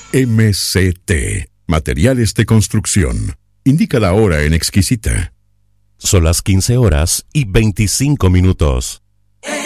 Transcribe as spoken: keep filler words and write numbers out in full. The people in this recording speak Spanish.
M C T, Materiales de Construcción. Indica la hora en Exquisita. Son las quince horas y veinticinco minutos.